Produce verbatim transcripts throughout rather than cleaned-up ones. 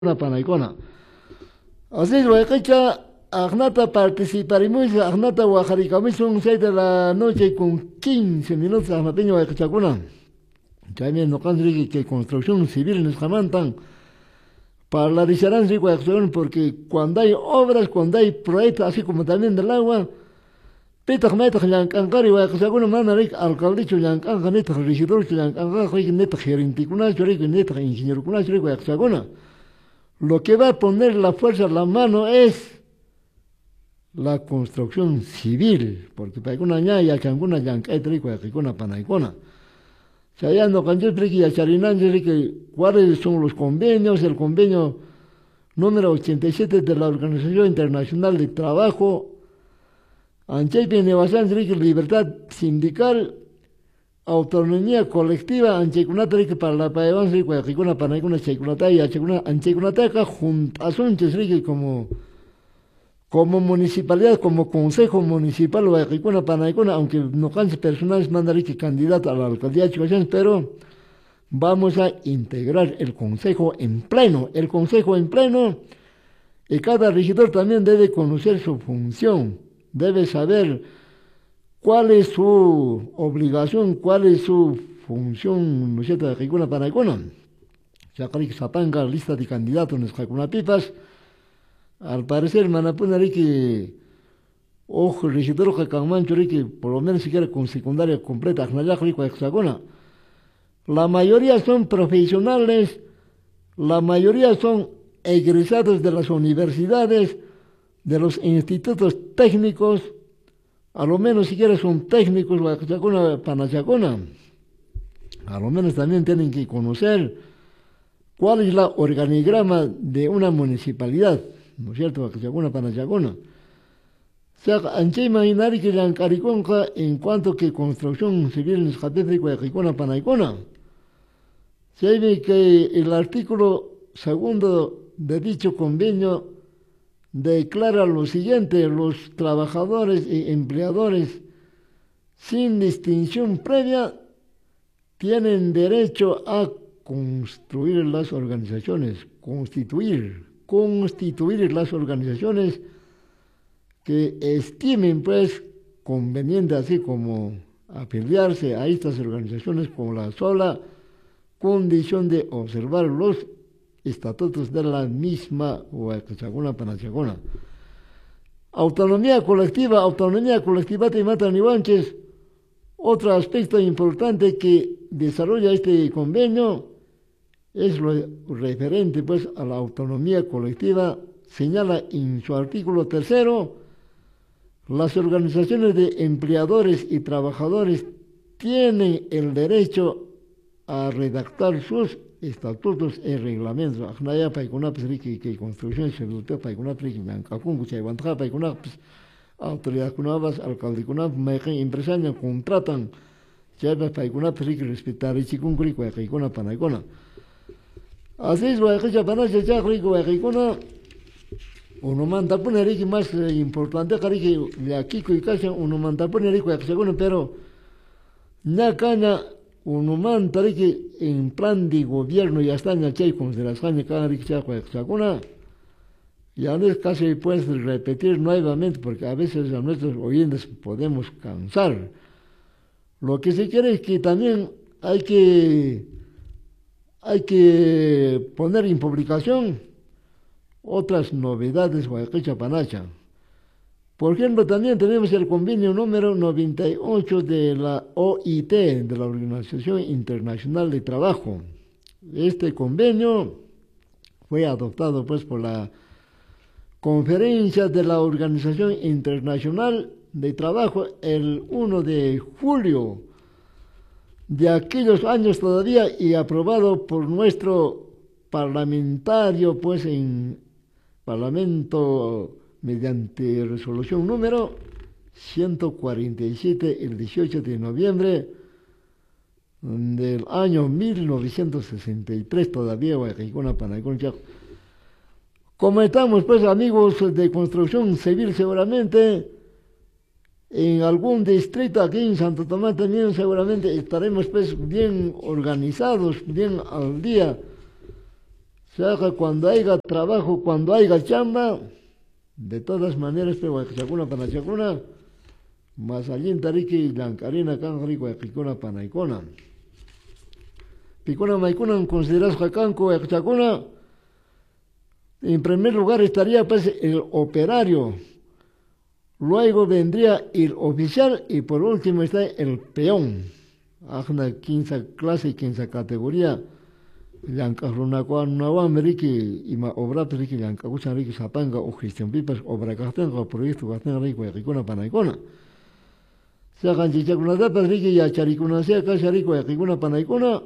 una panaicona. Así es, Huaycacha, Agnata participaremos, Agnata Huajaricamos son seis de la noche con quince minutos, Agnateño Huaycachacuna. También no canse que construcción civil nos jamantan para la diferencia porque cuando hay obras, cuando hay proyectos, así como también del agua, Petak metak llank'anqari wayqasakuna mana rik alcaldechu llank'anqa nitaq regidorchu llank'anqa rik nitaq gerentikunachu rik nitaq ingenierkunachu rik wayqasakuna. Lo que va a poner la fuerza en la mano es la construcción civil, porque paikuna ña yachanguna llank'ayta rik wayqikuna panaykuna. Chayando kanchus rik yacharinanchis rik cuáles son los convenios, el convenio número ochenta y siete de la Organización Internacional de Trabajo. Anchaypi nevasanchis rik libertad sindical, autonomía colectiva, anchaykunata rik parlapaywanchis rik wayqikuna panaykuna chaykunata yachaykuna anchaykunataqa juntasunchis rik como como municipalidad, como consejo municipal wayqikuna panaykuna, aunque noqanchis personales manda rik candidato a la alcaldía chikashanchis, pero vamos a integrar el consejo en pleno, el consejo en pleno, y cada regidor también debe conocer su función. Debe saber cuál es su obligación, cuál es su función, ¿no es cierto?, de Jicuna Panaicuna. Chakrik Zapanga, lista de candidatos en Jicuna Pipas. Al parecer, Manapuna Riki, ojo, regidor Jacamancho Riki, por lo menos siquiera con secundaria completa, la mayoría son profesionales, la mayoría son egresados de las universidades, de los institutos técnicos, a lo menos siquiera son técnicos, panachacuna, a lo menos también tienen que conocer cuál es la organigrama de una municipalidad, ¿no es cierto? Panachacuna. O sea, anche imaginar que la encariconca en cuanto que construcción civil en Escatetrico Panaicona, se ve que el artículo segundo de dicho convenio declara lo siguiente: los trabajadores y empleadores sin distinción previa tienen derecho a construir las organizaciones, constituir, constituir las organizaciones que estimen pues conveniente, así como afiliarse a estas organizaciones con la sola condición de observar los estatutos de la misma Huaycachacuna Panachacuna. Autonomía colectiva, autonomía colectiva te matan iguanches. Otro aspecto importante que desarrolla este convenio es lo referente pues a la autonomía colectiva. Señala en su artículo tercero: las organizaciones de empleadores y trabajadores tienen el derecho a redactar sus estatutos y reglamentos. Achnaya paikuna pues riki que construcción se resulta paikuna riki nankakun chay paikuna pues autoridad kunabas alcalde kunab maiken empresaria contratan chay paikuna pues riki respetar y chikun kuri paikuna panaikuna. Así es, Huaycacha panacha chak riki Huaycaicuna uno manda poner riki más importante riki de aquí que casa uno manda poner riki Huaycachacuna, pero na caña uno manda que en plan de gobierno ya está en el chay con las cañas cada riqueza ya no es casi puedes repetir nuevamente porque a veces a nuestros oyentes podemos cansar. Lo que se quiere es que también hay que hay que poner en publicación otras novedades Huaycacha Panacha. Por ejemplo, también tenemos el convenio número noventa y ocho de la O I T, de la Organización Internacional de Trabajo. Este convenio fue adoptado pues por la Conferencia de la Organización Internacional de Trabajo el primero de julio de aquellos años todavía y aprobado por nuestro parlamentario pues en Parlamento mediante resolución número ciento cuarenta y siete el dieciocho de noviembre del año mil novecientos sesenta y tres, todavía Huaycaicuna Panaicuna. Como estamos pues amigos de construcción civil, seguramente en algún distrito aquí en Santo Tomás también seguramente estaremos pues bien organizados, bien al día. Se haga cuando haya trabajo, cuando haya chamba, de todas maneras, pero Huaycachacuna Panachacuna, más allí en Tariki, Lancarina, Canjari, Huaycachacuna Panaicona. Picuna Maicuna, consideras Jacanco, Huaycachacuna, en primer lugar estaría pues el operario, luego vendría el oficial y por último está el peón. Ajna quince clase y quince categoría. Llankajruna kuan nawan meriki ima obra periki llankakuchan riki sapanga o gestión pipas obra kastenga proyecto kastenga riki yakikuna panaikona. Sakan chichakuna dapas riki yacharikuna sea kashariko yakikuna panaikona.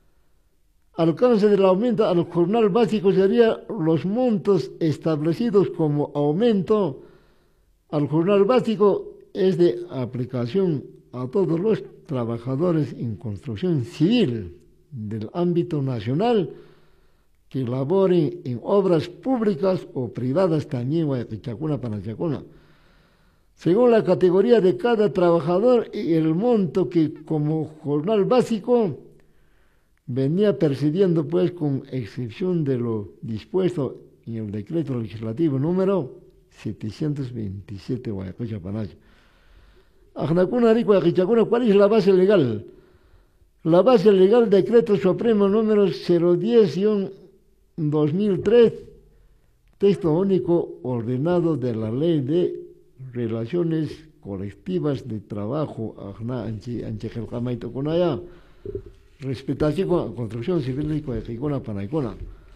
Alcance del aumento al jornal básico sería los montos establecidos como aumento al jornal básico es de aplicación a todos los trabajadores en construcción civil del ámbito nacional que laboren en obras públicas o privadas también Huaycachacuna Panachacuna, según la categoría de cada trabajador y el monto que como jornal básico venía percibiendo pues con excepción de lo dispuesto en el decreto legislativo número setecientos veintisiete Huaycacha Panacha. Ajnacuna Rico Huaycachacuna, ¿cuál es la base legal? La base legal, decreto supremo número cero diez guión dos mil tres, texto único ordenado de la ley de relaciones colectivas de trabajo, ajna anchi anchi jelkamaito kunaya, respetación con construcción civil y Huaycachacuna Panaicona.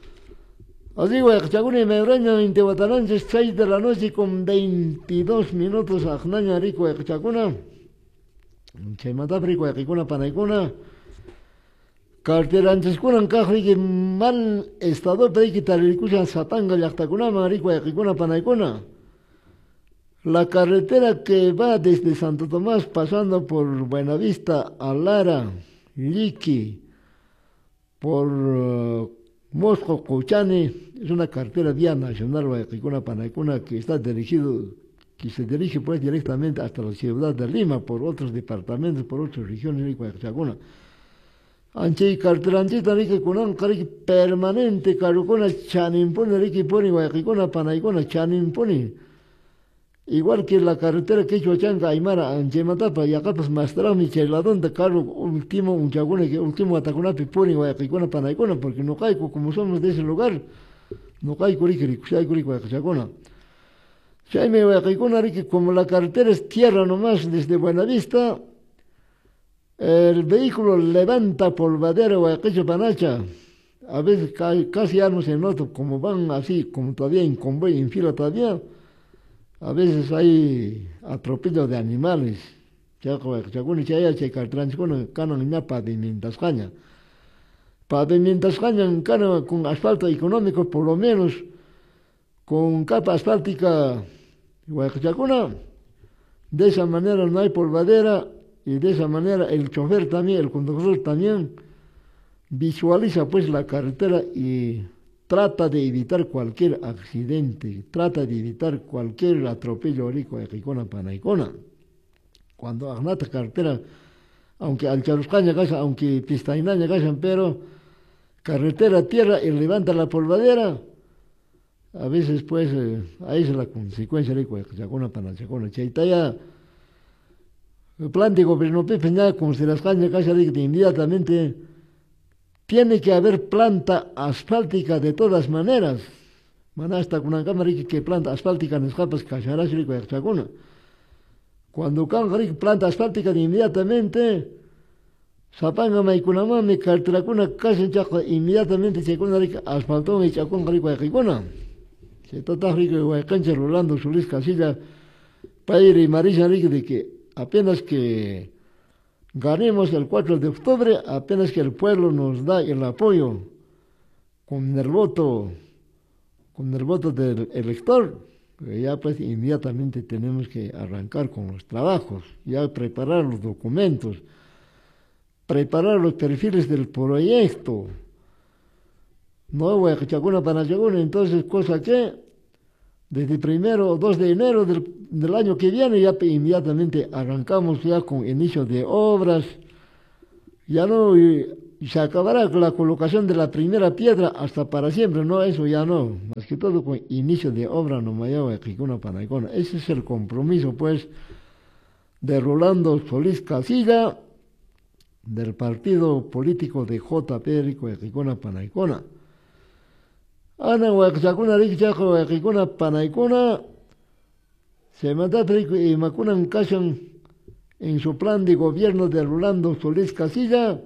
Así Huaycachacuna y Mebraña en Tehuatalanches, seis de la noche con veintidós minutos, ajnaña Rico Huaycachacuna, Chaymatapri Huaycachacuna Panaicona. Carterantes kunan kajri mal estado pero que tarikuchan Zapanga Llactacunama Rico Huaycachacuna Panaicona. La carretera que va desde Santo Tomás pasando por Buenavista a Lara, Liqui, por uh, Mosco, Cochane, es una carretera vía nacional Huaycachacuna Panaicona que está dirigido, que se dirige pues directamente hasta la ciudad de Lima por otros departamentos, por otras regiones de Huaycachacuna. Anche carteranchita riki kunan kariki permanente carukona chanimponi riki poni Huaycachacuna Panaicona chanimponi. Igual que la carretera que Chuachanga Aymara anche matapa y acá pues mastrami cheladón de carro último un chaguna que último atacunapi poni Huaycachacuna Panaicona porque no caigo como somos de ese lugar no caigo riki riki chay riki Huaycachacuna. Chayme Huaycachacuna riki como la carretera es tierra nomás desde Buenavista. El vehículo levanta polvadera Huaycacha Panacha. A veces casi ya no se nota, como van así, como todavía en convoy, en fila todavía. A veces hay atropello de animales. Chacuna y chaya, chaycartranchicuna, canan ya pavimentas caña. Pavimentas caña, canan con asfalto económico, por lo menos, con capa asfáltica Huaycachacuna. De esa manera no hay polvadera. Y de esa manera el chofer también, el conductor también visualiza pues la carretera y trata de evitar cualquier accidente, trata de evitar cualquier atropello rico de Huaycachacuna Panaicona. Cuando agnata carretera, aunque al charuscaña casa, aunque pistainaña casan, pero carretera tierra y levanta la polvadera, a veces pues eh, ahí es la consecuencia rico de Huaycachacuna Panachacuna. Chaitaya el plan de gobierno peña como se las cañas casi inmediatamente tiene que haber planta asfáltica de todas maneras. Manasta con una cámara que planta asfáltica en escapas cacharás rico de Huaycachacuna. Cuando canga planta asfáltica de inmediatamente Zapanga Maikunama me cartracuna casi chaco inmediatamente se con rico asfaltón y chacón rico de Huaycachacuna. Se trata rico de Huaycancha Rolando Solís Casilla Paire y Marisa rico de que apenas que ganemos el cuatro de octubre, apenas que el pueblo nos da el apoyo con el voto, con el voto del elector, ya pues inmediatamente tenemos que arrancar con los trabajos, ya preparar los documentos, preparar los perfiles del proyecto. No Huaycachacuna Panachacuna, entonces cosa que desde primero o dos de enero del, del año que viene ya inmediatamente arrancamos ya con inicio de obras. Ya no, y se acabará con la colocación de la primera piedra hasta para siempre, no, eso ya no, más que todo con inicio de obra no mayor Quicuna Panaicona. Ese es el compromiso pues de Rolando Solís Casilla, del partido político de J P Rico Quicuna Panaicona. Ana Huaxacuna Rico Quicuna Panaicona se manda rico y Macunan Cashan en su plan de gobierno de Rolando Solís Casilla,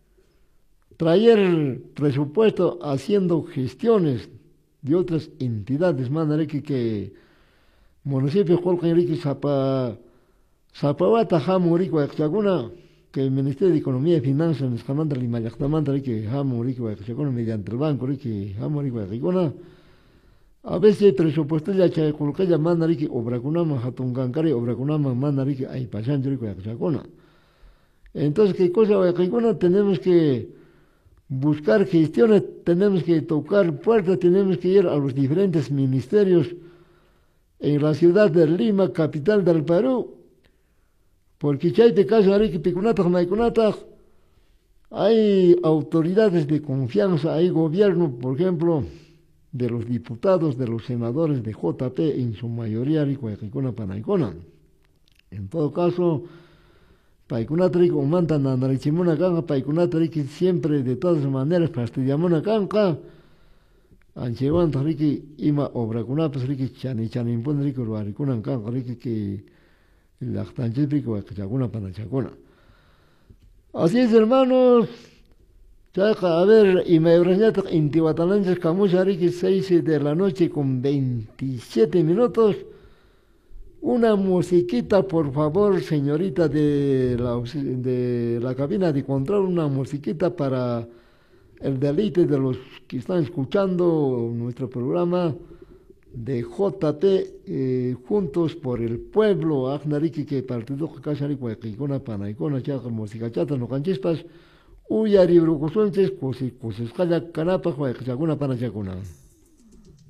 traer presupuesto haciendo gestiones de otras entidades, mandaré que, que municipio Colcan Riqui Zapa Zapawata Jamurico Axaguna, que el Ministerio de Economía y Finanzas en Escamanda Limayactamanta Riqui Jamurico Axaguna mediante el banco Riqui Jamurico Axaguna. A veces presupuesto ya che colocaya mandaré que obrakunama hatungankari obrakunama mandaré que hay pasando Rico Axaguna. Entonces, ¿qué cosa Axaguna tenemos que buscar gestiones, tenemos que tocar puertas, tenemos que ir a los diferentes ministerios en la ciudad de Lima, capital del Perú, porque si hay caso hay autoridades de confianza, hay gobierno, por ejemplo, de los diputados, de los senadores de J P, en su mayoría, Panaicona. En todo caso, Paikunatrik o mantan a Narichimuna Kanga, Paikunatrik siempre de todas maneras Pastillamuna Kanga, Anchewan Tariki Ima Obrakunapas Riki Chani Chanimpun Rico Ruarikunan Kanga Riki que Lactanchipico Chaguna Panachacuna. Así es, hermanos. A ver, y me brañata en Tihuatalanches Camucha Riki seis de la noche con veintisiete minutos. Una musiquita, por favor, señorita de la, de la cabina de control, una musiquita para el deleite de los que están escuchando nuestro programa de J P, eh, Juntos por el Pueblo, Agnariki, que partido Kacharico, Kikona, Panaicona, Chaca, Música Chata, no canchispas, Uyari, Brucosonches, Cosis, Cosis, Calla, Canapa, Chaguna, Panachacuna.